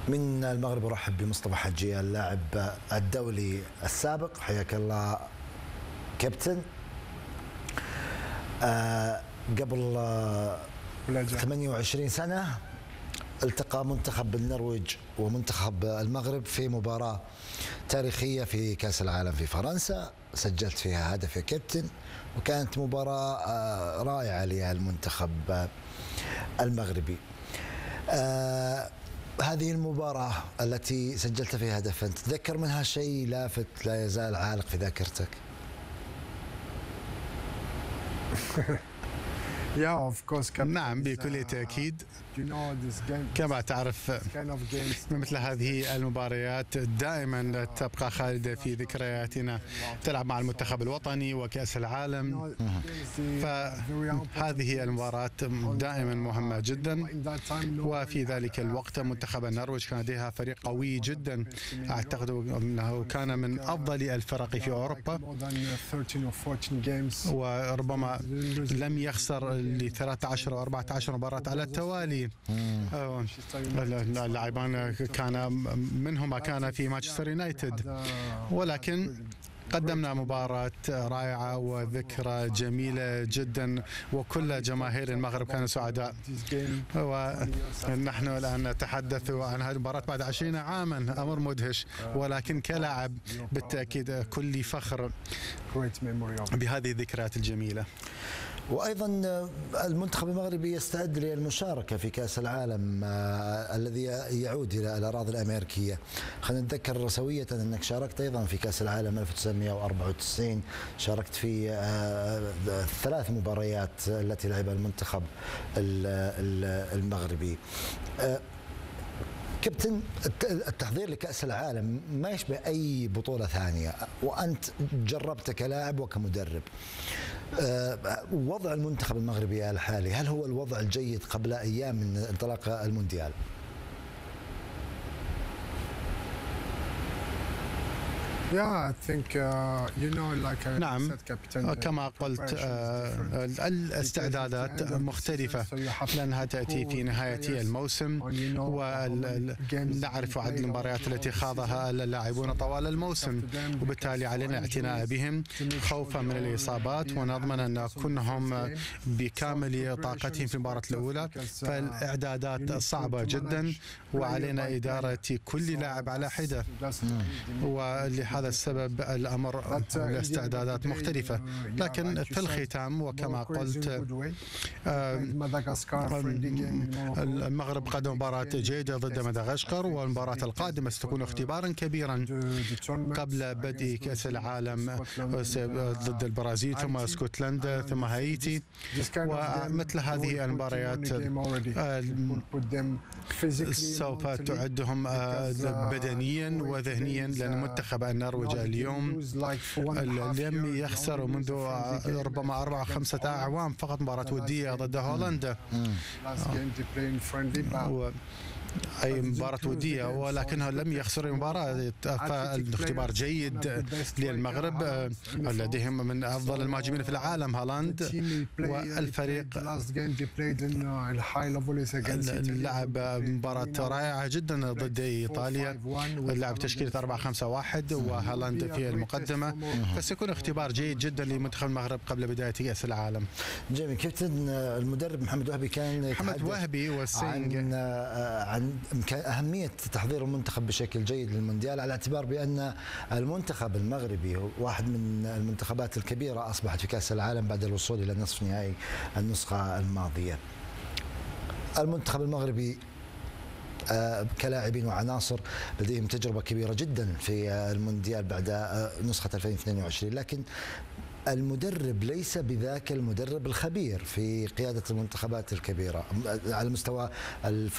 من المغرب ارحب بمصطفى حجي اللاعب الدولي السابق. حياك الله كابتن. قبل 28 سنة التقى منتخب النرويج ومنتخب المغرب في مباراة تاريخية في كأس العالم في فرنسا، سجلت فيها هدف يا كابتن، وكانت مباراة رائعة للمنتخب المغربي. هذه المباراة التي سجلت فيها هدفا تتذكر منها شيء لافت لا يزال عالق في ذاكرتك؟ نعم بكل تأكيد. كما تعرف مثل هذه المباريات دائما تبقى خالدة في ذكرياتنا، تلعب مع المنتخب الوطني وكأس العالم، فهذه المباراة دائما مهمة جدا. وفي ذلك الوقت منتخب النرويج كان لديها فريق قوي جدا، أعتقد أنه كان من أفضل الفرق في أوروبا، وربما لم يخسر ل 13 أو 14 مباراة على التوالي. اللاعبان كان منهما كان في مانشستر يونايتد، ولكن قدمنا مباراة رائعة وذكرى جميلة جدا، وكل جماهير المغرب كانوا سعداء. ونحن الآن نتحدث عن هذه المباراة بعد 20 عاما، أمر مدهش، ولكن كلاعب بالتأكيد كل فخر بهذه الذكريات الجميلة. وأيضا المنتخب المغربي يستعد للمشاركة في كأس العالم الذي يعود إلى الأراضي الأمريكية. خلينا نتذكر سوية أنك شاركت أيضا في كأس العالم 1994، شاركت في 3 مباريات التي لعبها المنتخب المغربي. كابتن، التحضير لكأس العالم ما يشبه أي بطولة ثانية، وأنت جربت كلاعب وكمدرب. وضع المنتخب المغربي الحالي، هل هو الوضع الجيد قبل أيام من انطلاق المونديال؟ نعم كما قلت، الاستعدادات مختلفة لأنها تأتي في نهاية الموسم، ونعرف عدد المباريات التي خاضها اللاعبون طوال الموسم، وبالتالي علينا الاعتناء بهم خوفا من الإصابات، ونضمن أن نكونهم بكامل طاقتهم في المباراة الأولى. فالإعدادات صعبة جدا، وعلينا إدارة كل لاعب على حدة، ولهذا السبب الأمر الاستعدادات مختلفة. لكن في الختام وكما قلت، المغرب قدم مباراة جيدة ضد مدغشقر، والمباراة القادمة ستكون اختبارا كبيرا قبل بدء كأس العالم ضد البرازيل ثم اسكتلندا ثم هايتي. ومثل هذه المباريات سوف تعدهم بدنيا وذهنيا، لأن منتخب النرويج اليوم لم يخسر منذ ربما 4 أو 5 أعوام فقط مباراة ودية ضد هولندا، أي مباراة ودية، ولكنها لم يخسر المباراة. فالاختبار جيد للمغرب، لديهم من أفضل المهاجمين في العالم هالاند، والفريق لعب مباراة رائعة جدا ضد إيطاليا، لعب تشكيلة 4-5-1 وهالاند في المقدمة، فسيكون اختبار جيد جدا لمنتخب المغرب قبل بداية كأس العالم. جميل. كابتن، المدرب محمد وهبي كان محمد وهبي عن أهمية تحضير المنتخب بشكل جيد للمونديال، على اعتبار بأن المنتخب المغربي واحد من المنتخبات الكبيرة أصبحت في كأس العالم بعد الوصول إلى نصف نهائي النسخة الماضية. المنتخب المغربي كلاعبين وعناصر لديهم تجربة كبيرة جدا في المونديال بعد نسخة 2022، لكن المدرب ليس بذاك المدرب الخبير في قيادة المنتخبات الكبيرة على مستوى